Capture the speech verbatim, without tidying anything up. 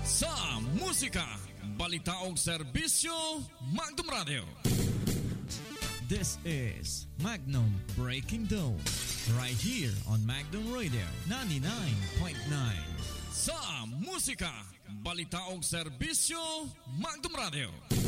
Sa musika, balita o serbisyo, Magnum Radio. This is Magnum Breaking Dawn, right here on Magnum Radio ninety-nine point nine. Sa musika, balita o serbisyo, Magnum Radio.